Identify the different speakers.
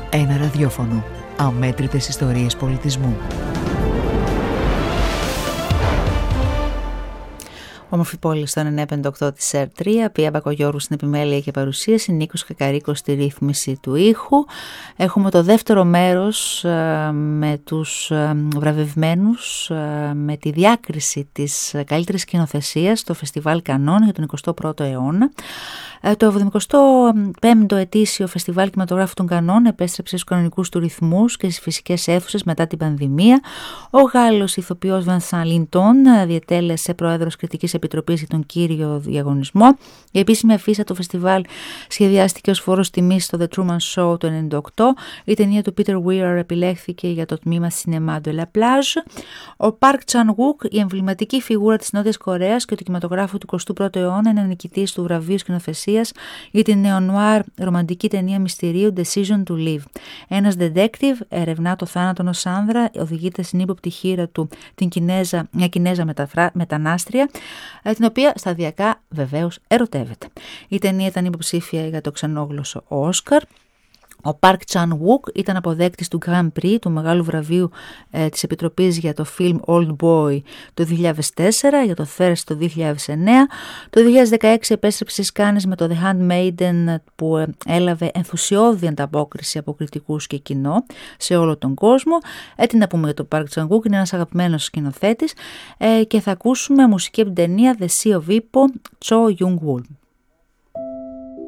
Speaker 1: Ένα ραδιόφωνο. Αμέτρητες ιστορίες πολιτισμού.
Speaker 2: Όμορφη πόλη στο 958 της ΕΡΤ3, Πία Μπακογιώργου στην επιμέλεια και παρουσίαση, Νίκος Κακαρίκος στη ρύθμιση του ήχου. Έχουμε το δεύτερο μέρος με τους βραβευμένους, με τη διάκριση της καλύτερης σκηνοθεσίας στο Φεστιβάλ Κανών για τον 21ο αιώνα. Το 75ο ετήσιο Φεστιβάλ Κινηματογράφου των Κανών επέστρεψε στους κανονικούς του ρυθμούς και στις φυσικές αίθουσες μετά την πανδημία. Ο Γάλλος ηθοποιός Βανσάν Λιντών διετέλεσε πρόεδρος κριτικής επιτροπής για τον κύριο διαγωνισμό. Η επίσημη αφίσα του φεστιβάλ σχεδιάστηκε ως φόρος τιμής στο The Truman Show το 1998. Η ταινία του Peter Weir επιλέχθηκε για το τμήμα Cinéma de la Plage. Ο Park Chan-wook, η εμβληματική φιγούρα της Νότιας Κορέας και του κινηματογράφου του 21ου αιώνα, είναι νικητής του βραβείου σκηνοθεσίας για την νεονουάρ ρομαντική ταινία μυστηρίου Decision to Live. Ένας detective ερευνά το θάνατο ενός άνδρα, οδηγείται στην ύποπτη χείρα του μια Κινέζα μετανάστρια, την οποία σταδιακά βεβαίως ερωτεύεται. Η ταινία ήταν υποψήφια για το ξενόγλωσσο Όσκαρ. Ο Park Chan-wook ήταν αποδέκτης του Grand Prix, του μεγάλου βραβείου της Επιτροπής για το φιλμ Old Boy το 2004, για το Thirst το 2009. Το 2016 επέστρεψε στις Κάνες με το The Handmaiden, που έλαβε ενθουσιώδη ανταπόκριση από κριτικούς και κοινό σε όλο τον κόσμο. Τι να πούμε για το Park Chan-wook, είναι ένας αγαπημένος σκηνοθέτης και θα ακούσουμε μουσική από την ταινία The Sea of Ipo, Cho Young-woo.